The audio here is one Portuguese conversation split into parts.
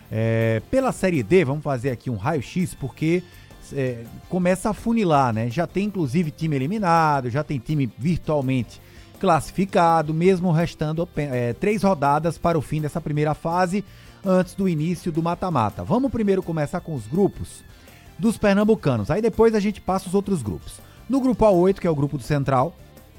Pela Série D, vamos fazer aqui um raio-x, porque começa a funilar, né? Já tem inclusive time eliminado, já tem time virtualmente classificado, mesmo restando 3 rodadas para o fim dessa primeira fase, antes do início do mata-mata. Vamos primeiro começar com os grupos dos pernambucanos, aí depois a gente passa os outros grupos. No grupo A8, que é o grupo do Central,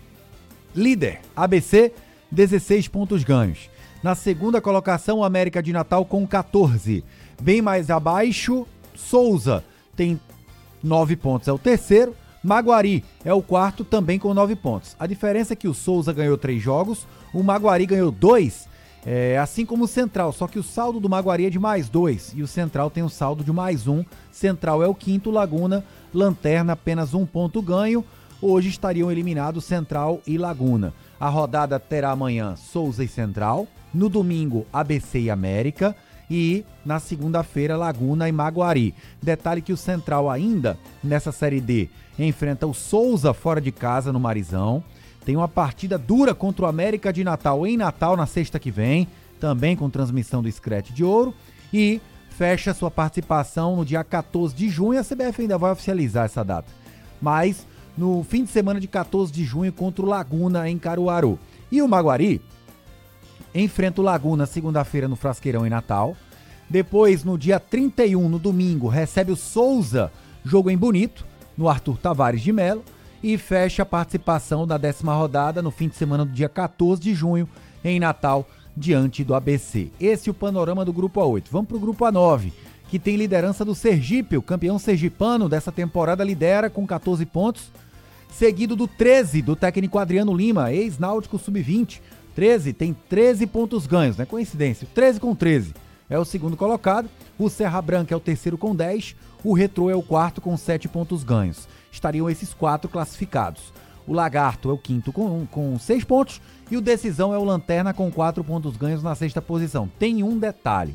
líder, ABC, 16 pontos ganhos. Na segunda colocação, o América de Natal com 14. Bem mais abaixo, Souza tem 9 pontos, é o terceiro. Maguari é o quarto, também com 9 pontos. A diferença é que o Souza ganhou 3 jogos, o Maguari ganhou 2, assim como o Central, só que o saldo do Maguari é de mais 2 e o Central tem um saldo de mais 1. Central é o quinto, Laguna, lanterna, apenas 1 ponto ganho. Hoje estariam eliminados Central e Laguna. A rodada terá amanhã Souza e Central, no domingo ABC e América e na segunda-feira Laguna e Maguari. Detalhe que o Central ainda, nessa Série D, enfrenta o Souza fora de casa no Marizão. Tem uma partida dura contra o América de Natal em Natal na sexta que vem, também com transmissão do Scratch de Ouro. E fecha sua participação no dia 14 de junho. A CBF ainda vai oficializar essa data, mas no fim de semana de 14 de junho contra o Laguna em Caruaru. E o Maguari enfrenta o Laguna segunda-feira no Frasqueirão em Natal. Depois, no dia 31, no domingo, recebe o Souza, jogo em Bonito, no Arthur Tavares de Melo. E fecha a participação da 10ª rodada no fim de semana do dia 14 de junho em Natal, diante do ABC. Esse é o panorama do grupo A8. Vamos para o grupo A9, que tem liderança do Sergipe. O campeão sergipano dessa temporada lidera com 14 pontos, seguido do 13, do técnico Adriano Lima, ex-Náutico Sub-20. 13 tem 13 pontos ganhos, não é coincidência. 13 com 13 é o segundo colocado. O Serra Branca é o terceiro com 10. O Retrô é o quarto com 7 pontos ganhos. Estariam esses 4 classificados. O Lagarto é o quinto com 6 pontos. E o Decisão é o Lanterna com 4 pontos ganhos na sexta posição. Tem um detalhe.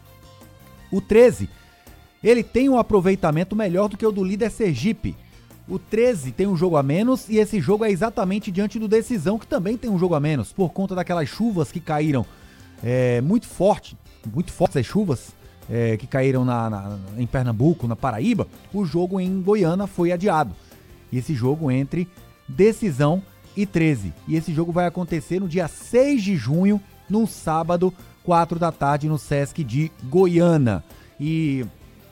O 13, ele tem um aproveitamento melhor do que o do líder Sergipe. O 13 tem um jogo a menos e esse jogo é exatamente diante do Decisão, que também tem um jogo a menos, por conta daquelas chuvas que caíram muito fortes as chuvas que caíram em Pernambuco, na Paraíba. O jogo em Goiânia foi adiado. E esse jogo entre Decisão e 13. E esse jogo vai acontecer no dia 6 de junho, num sábado, 4 da tarde, no Sesc de Goiânia. E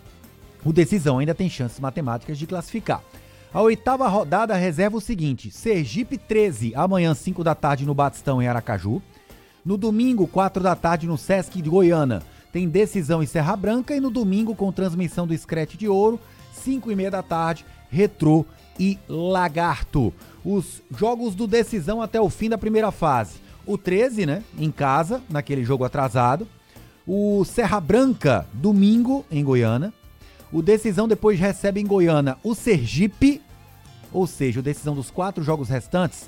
o Decisão ainda tem chances matemáticas de classificar. A 8ª rodada reserva o seguinte: Sergipe 13, amanhã 5 da tarde no Batistão em Aracaju. No domingo, 4 da tarde no Sesc de Goiânia, tem Decisão e Serra Branca. E no domingo, com transmissão do Scratch de Ouro, 5h30 da tarde, Retrô e Lagarto. Os jogos do Decisão até o fim da primeira fase. O 13, né, em casa, naquele jogo atrasado. O Serra Branca, domingo, em Goiânia. O Decisão depois recebe em Goiânia o Sergipe, ou seja, o Decisão dos 4 jogos restantes,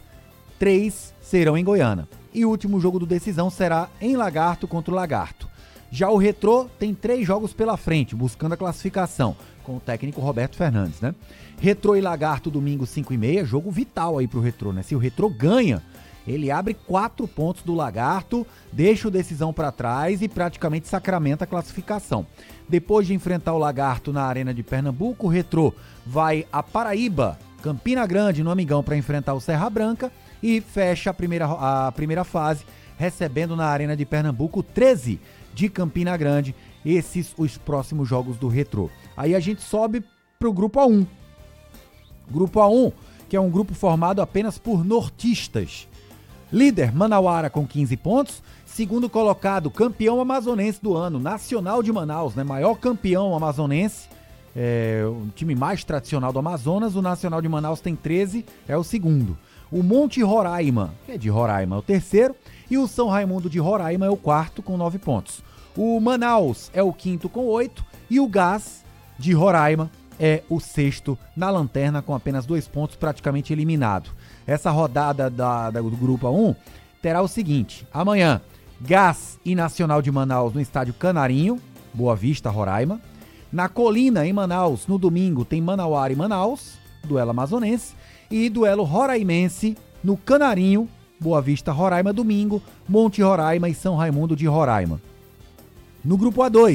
3 serão em Goiânia. E o último jogo do Decisão será em Lagarto contra o Lagarto. Já o Retrô tem 3 jogos pela frente, buscando a classificação, com o técnico Roberto Fernandes, né? Retrô e Lagarto, domingo 5h30, jogo vital aí pro Retrô, né? Se o Retrô ganha, ele abre 4 pontos do Lagarto, deixa o Decisão para trás e praticamente sacramenta a classificação. Depois de enfrentar o Lagarto na Arena de Pernambuco, o Retrô vai a Paraíba, Campina Grande, no Amigão, para enfrentar o Serra Branca e fecha a primeira fase, recebendo na Arena de Pernambuco 13 de Campina Grande. Esses os próximos jogos do Retrô. Aí a gente sobe pro grupo A1. Grupo A1, que é um grupo formado apenas por nortistas. Líder, Manauara com 15 pontos. Segundo colocado, campeão amazonense do ano, Nacional de Manaus, né? Maior campeão amazonense, o time mais tradicional do Amazonas. O Nacional de Manaus tem 13, é o segundo. O Monte Roraima, que é de Roraima, é o terceiro. E o São Raimundo de Roraima é o quarto, com 9 pontos. O Manaus é o quinto, com 8. E o Gás de Roraima é o sexto na lanterna, com apenas 2 pontos, praticamente eliminado. Essa rodada do Grupo A1 terá o seguinte: amanhã, Gás e Nacional de Manaus no estádio Canarinho, Boa Vista, Roraima. Na Colina, em Manaus, no domingo, tem Manauara e Manaus, duelo amazonense. E duelo roraimense no Canarinho, Boa Vista, Roraima, domingo, Monte Roraima e São Raimundo de Roraima. No Grupo A2,